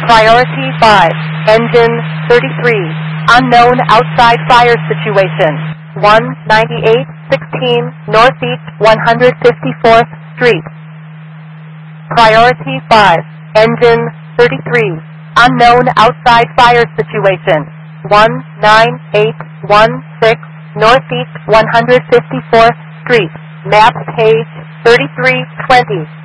Priority 5, engine 33, unknown outside fire situation, 19816 Northeast 154th Street. Priority 5, engine 33, unknown outside fire situation, 19816 Northeast 154th Street, map page 3320.